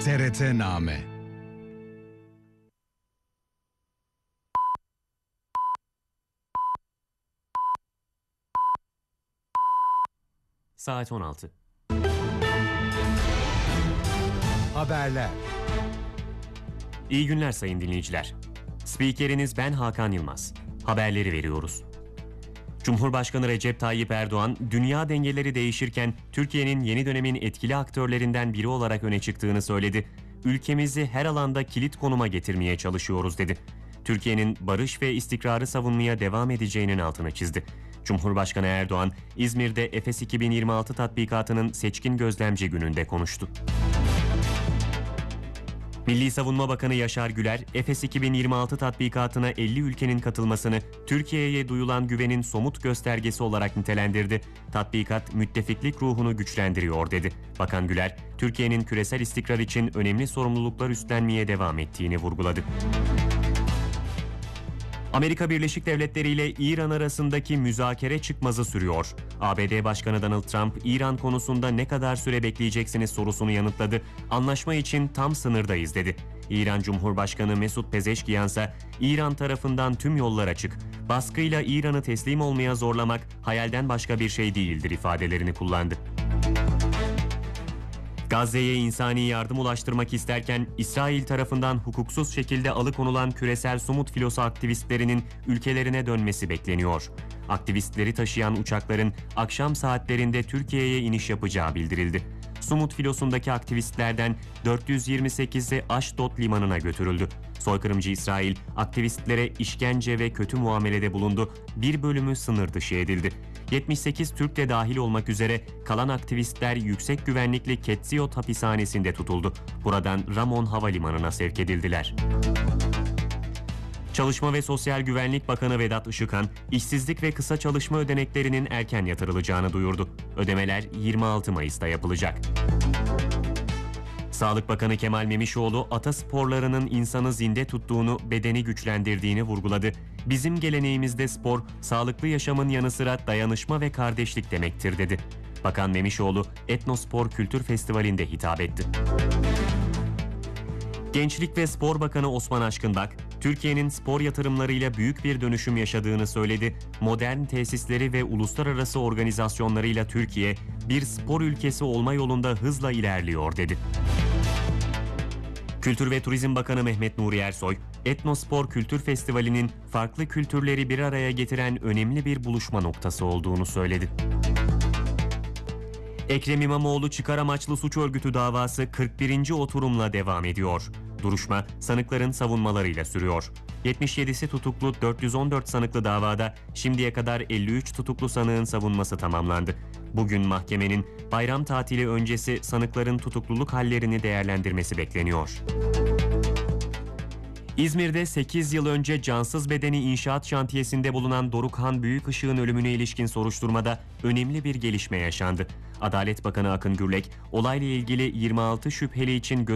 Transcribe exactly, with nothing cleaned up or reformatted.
T R T-Name. Saat on altı. Haberler. İyi günler sayın dinleyiciler. Spikeriniz ben Hakan Yılmaz. Haberleri veriyoruz. Cumhurbaşkanı Recep Tayyip Erdoğan, dünya dengeleri değişirken Türkiye'nin yeni dönemin etkili aktörlerinden biri olarak öne çıktığını söyledi. Ülkemizi her alanda kilit konuma getirmeye çalışıyoruz dedi. Türkiye'nin barış ve istikrarı savunmaya devam edeceğinin altını çizdi. Cumhurbaşkanı Erdoğan, İzmir'de Efes iki bin yirmi altı tatbikatının seçkin gözlemci gününde konuştu. Milli Savunma Bakanı Yaşar Güler, Efes iki bin yirmi altı tatbikatına elli ülkenin katılmasını Türkiye'ye duyulan güvenin somut göstergesi olarak nitelendirdi. Tatbikat, müttefiklik ruhunu güçlendiriyor dedi. Bakan Güler, Türkiye'nin küresel istikrar için önemli sorumluluklar üstlenmeye devam ettiğini vurguladı. Amerika Birleşik Devletleri ile İran arasındaki müzakere çıkmazı sürüyor. A B D Başkanı Donald Trump, İran konusunda ne kadar süre bekleyeceksiniz sorusunu yanıtladı. Anlaşma için tam sınırdayız dedi. İran Cumhurbaşkanı Mesut Pezeşkiyan ise İran tarafından tüm yollar açık. Baskıyla İran'ı teslim olmaya zorlamak hayalden başka bir şey değildir ifadelerini kullandı. Gazze'ye insani yardım ulaştırmak isterken İsrail tarafından hukuksuz şekilde alıkonulan küresel Sumut filosu aktivistlerinin ülkelerine dönmesi bekleniyor. Aktivistleri taşıyan uçakların akşam saatlerinde Türkiye'ye iniş yapacağı bildirildi. Sumut filosundaki aktivistlerden dört yüz yirmi sekizi Aşdod limanına götürüldü. Soykırımcı İsrail, aktivistlere işkence ve kötü muamelede bulundu. Bir bölümü sınır dışı edildi. yetmiş sekiz Türk de dahil olmak üzere kalan aktivistler yüksek güvenlikli Ketsiot hapishanesinde tutuldu. Buradan Ramon Havalimanı'na sevk edildiler. Çalışma ve Sosyal Güvenlik Bakanı Vedat Işıkhan, işsizlik ve kısa çalışma ödeneklerinin erken yatırılacağını duyurdu. Ödemeler yirmi altı Mayıs'ta yapılacak. Sağlık Bakanı Kemal Memişoğlu, atasporlarının insanı zinde tuttuğunu, bedeni güçlendirdiğini vurguladı. Bizim geleneğimizde spor, sağlıklı yaşamın yanı sıra dayanışma ve kardeşlik demektir dedi. Bakan Memişoğlu, Etnospor Kültür Festivali'nde hitap etti. Gençlik ve Spor Bakanı Osman Aşkınbak, Türkiye'nin spor yatırımlarıyla büyük bir dönüşüm yaşadığını söyledi. Modern tesisleri ve uluslararası organizasyonlarıyla Türkiye, bir spor ülkesi olma yolunda hızla ilerliyor dedi. Kültür ve Turizm Bakanı Mehmet Nuri Ersoy, Etnospor Kültür Festivali'nin farklı kültürleri bir araya getiren önemli bir buluşma noktası olduğunu söyledi. Ekrem İmamoğlu çıkar amaçlı suç örgütü davası kırk birinci oturumla devam ediyor. Duruşma sanıkların savunmalarıyla sürüyor. yetmiş yedisi tutuklu dört yüz on dört sanıklı davada şimdiye kadar elli üç tutuklu sanığın savunması tamamlandı. Bugün mahkemenin bayram tatili öncesi sanıkların tutukluluk hallerini değerlendirmesi bekleniyor. İzmir'de sekiz yıl önce cansız bedeni inşaat şantiyesinde bulunan Dorukhan Büyükışık'ın ölümüne ilişkin soruşturmada önemli bir gelişme yaşandı. Adalet Bakanı Akın Gürlek, olayla ilgili yirmi altı şüpheli için göz